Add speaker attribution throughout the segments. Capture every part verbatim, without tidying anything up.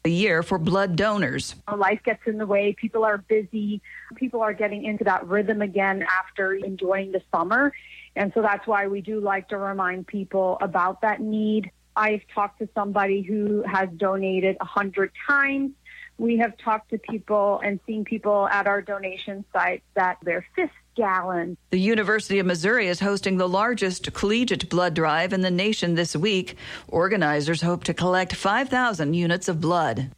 Speaker 1: a year for blood donors.
Speaker 2: Life gets in the way. People are busy. People are getting into that rhythm again after enjoying the summer. And so that's why we do like to remind people about that need. I've talked to somebody who has donated a hundred times. We have talked to people and seen people at our donation sites that their fifth gallon.
Speaker 1: The University of Missouri is hosting the largest collegiate blood drive in the nation this week. Organizers hope to collect five thousand units of blood.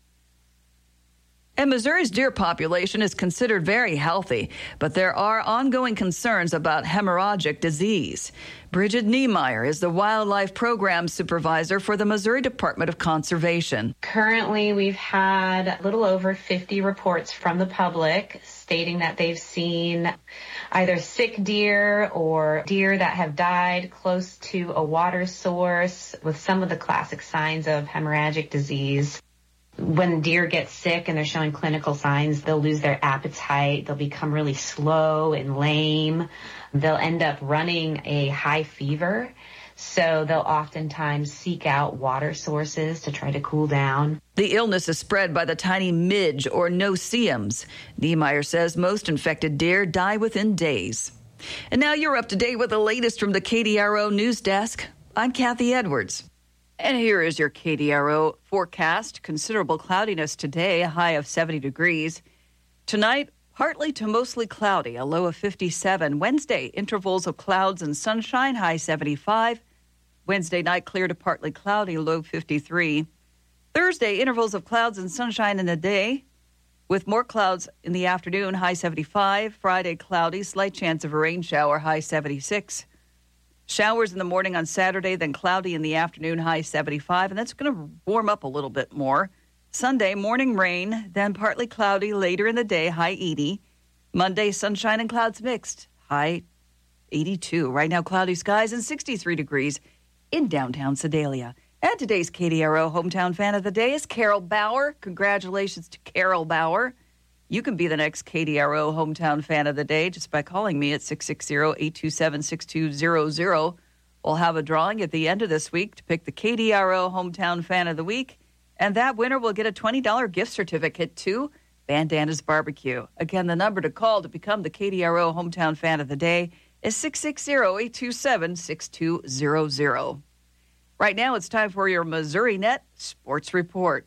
Speaker 1: And Missouri's deer population is considered very healthy, but there are ongoing concerns about hemorrhagic disease. Bridget Niemeyer is the Wildlife Program Supervisor for the Missouri Department of Conservation.
Speaker 3: Currently, we've had a little over fifty reports from the public stating that they've seen either sick deer or deer that have died close to a water source with some of the classic signs of hemorrhagic disease. When deer get sick and they're showing clinical signs, they'll lose their appetite, they'll become really slow and lame, they'll end up running a high fever, so they'll oftentimes seek out water sources to try to cool down.
Speaker 1: The illness is spread by the tiny midge or no-see-ums. Niemeyer says most infected deer die within days. And now you're up to date with the latest from the K D R O News Desk. I'm Kathy Edwards. And here is your K D R O forecast. Considerable cloudiness today, a high of seventy degrees. Tonight, partly to mostly cloudy, a low of fifty-seven. Wednesday, intervals of clouds and sunshine, high seventy-five. Wednesday night, clear to partly cloudy, low fifty-three. Thursday, intervals of clouds and sunshine in the day, with more clouds in the afternoon, high seventy-five. Friday, cloudy, slight chance of a rain shower, high seventy-six. Showers in the morning on Saturday, then cloudy in the afternoon, high seventy-five, and that's going to warm up a little bit more. Sunday, morning rain, then partly cloudy later in the day, high eighty. Monday, sunshine and clouds mixed, high eighty-two. Right now, cloudy skies and sixty-three degrees in downtown Sedalia. And today's K D R O Hometown Fan of the Day is Carol Bauer. Congratulations to Carol Bauer. You can be the next K D R O Hometown Fan of the Day just by calling me at six six zero, eight two seven, six two zero zero. We'll have a drawing at the end of this week to pick the K D R O Hometown Fan of the Week, and that winner will get a twenty dollars gift certificate to Bandana's Barbecue. Again, the number to call to become the K D R O Hometown Fan of the Day is six six zero, eight two seven, six two zero zero. Right now, it's time for your Missouri Net Sports Report.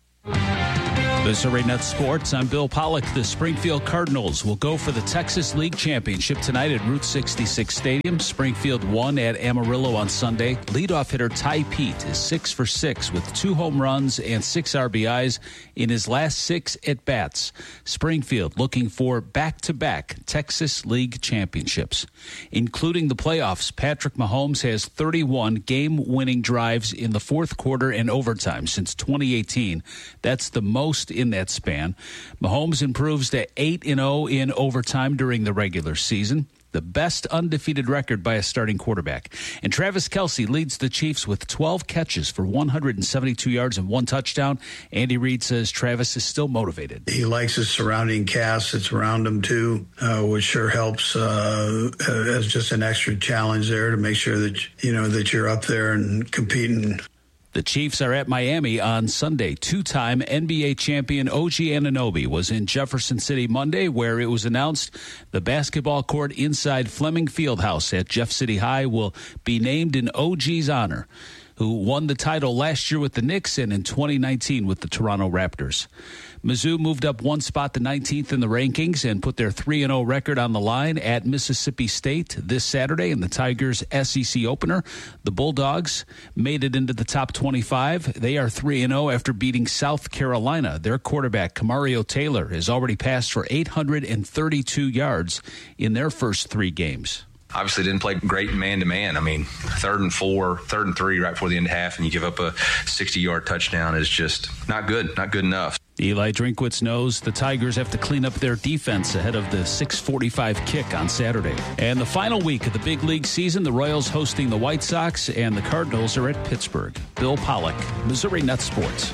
Speaker 4: Missouri Net Sports, I'm Bill Pollock. The Springfield Cardinals will go for the Texas League Championship tonight at Route sixty-six Stadium. Springfield won at Amarillo on Sunday. Leadoff hitter Ty Pete is six for six with two home runs and six R B Is in his last six at-bats. Springfield looking for back-to-back Texas League Championships. Including the playoffs, Patrick Mahomes has thirty-one game-winning drives in the fourth quarter and overtime since twenty eighteen. That's the most in that span. Mahomes improves to eight and oh in overtime during the regular season, the best undefeated record by a starting quarterback. And Travis Kelce leads the Chiefs with twelve catches for one hundred seventy-two yards and one touchdown. Andy Reid says Travis is still motivated.
Speaker 5: He likes his surrounding cast that's around him too, uh, which sure helps uh, as just an extra challenge there to make sure that, you know, that you're up there and competing.
Speaker 4: The Chiefs are at Miami on Sunday. Two-time N B A champion O G Anunoby was in Jefferson City Monday, where it was announced the basketball court inside Fleming Fieldhouse at Jeff City High will be named in O G's honor, who won the title last year with the Knicks and in twenty nineteen with the Toronto Raptors. Mizzou moved up one spot to nineteenth in the rankings and put their three and oh record on the line at Mississippi State this Saturday in the Tigers' S E C opener. The Bulldogs made it into the top twenty-five. They are three and oh after beating South Carolina. Their quarterback, Kamario Taylor, has already passed for eight hundred thirty-two yards in their first three games.
Speaker 6: Obviously didn't play great man-to-man. I mean, third and four, third and three right before the end of half, and you give up a sixty-yard touchdown is just not good, not good enough.
Speaker 4: Eli Drinkwitz knows the Tigers have to clean up their defense ahead of the six forty-five kick on Saturday. And the final week of the big league season, the Royals hosting the White Sox, and the Cardinals are at Pittsburgh. Bill Pollock, Missouri Net Sports.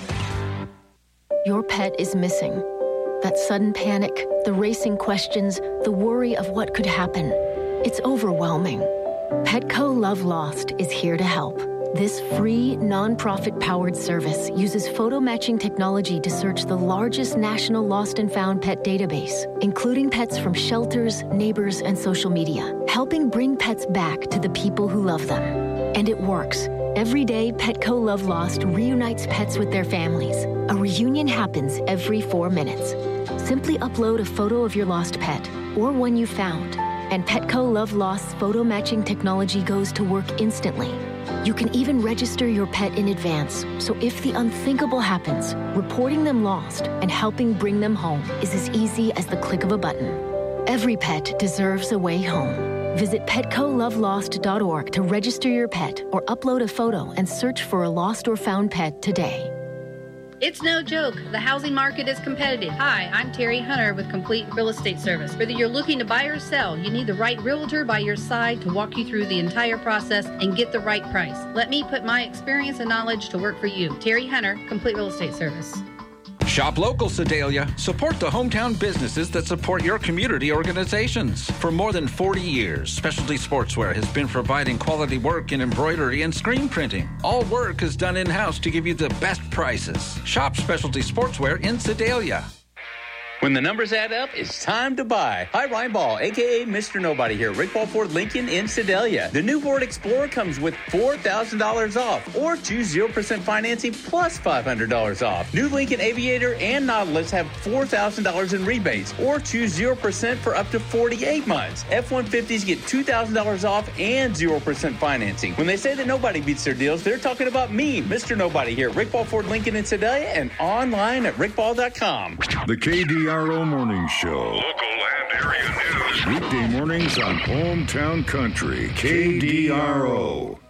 Speaker 7: Your pet is missing. That sudden panic, the racing questions, the worry of what could happen. It's overwhelming. Petco Love Lost is here to help. This free, nonprofit-powered service uses photo matching technology to search the largest national lost and found pet database, including pets from shelters, neighbors, and social media, helping bring pets back to the people who love them. And it works. Every day, Petco Love Lost reunites pets with their families. A reunion happens every four minutes. Simply upload a photo of your lost pet or one you found, and Petco Love Lost's photo matching technology goes to work instantly. You can even register your pet in advance, so if the unthinkable happens, reporting them lost and helping bring them home is as easy as the click of a button. Every pet deserves a way home. Visit petco love lost dot org to register your pet or upload a photo and search for a lost or found pet today.
Speaker 8: It's no joke. The housing market is competitive. Hi, I'm Terry Hunter with Complete Real Estate Service. Whether you're looking to buy or sell, you need the right realtor by your side to walk you through the entire process and get the right price. Let me put my experience and knowledge to work for you. Terry Hunter, Complete Real Estate Service.
Speaker 9: Shop local, Sedalia. Support the hometown businesses that support your community organizations. For more than forty years, Specialty Sportswear has been providing quality work in embroidery and screen printing. All work is done in-house to give you the best prices. Shop Specialty Sportswear in Sedalia.
Speaker 10: When the numbers add up, it's time to buy. Hi, Ryan Ball, a k a. Mister Nobody here, Rick Ball Ford Lincoln in Sedalia. The new Ford Explorer comes with four thousand dollars off or choose zero percent financing plus five hundred dollars off. New Lincoln Aviator and Nautilus have four thousand dollars in rebates or choose zero percent for up to forty-eight months. F one fifties get two thousand dollars off and zero percent financing. When they say that nobody beats their deals, they're talking about me, Mister Nobody here, Rick Ball Ford Lincoln in Sedalia, and online at rick ball dot com.
Speaker 11: The K D R O Morning Show.
Speaker 12: Local and area news.
Speaker 11: Weekday mornings on Hometown Country. K D R O.